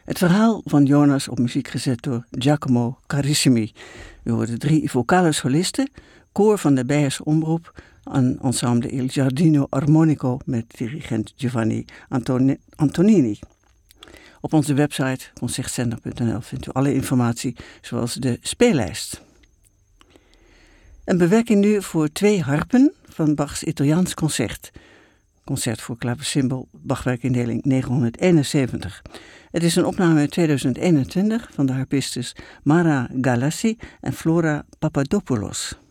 Het verhaal van Jonas op muziek gezet door Giacomo Carissimi. U hoorde 3 vocale solisten, koor van de Beierse Omroep, een ensemble Il Giardino Armonico met dirigent Giovanni Antonini. Op onze website concertzender.nl vindt u alle informatie, zoals de speellijst. Een bewerking nu voor 2 harpen van Bachs Italiaans concert. Concert voor klaversymbol, Bachwerkindeling 971. Het is een opname uit 2021 van de harpistes Mara Galassi en Flora Papadopoulos.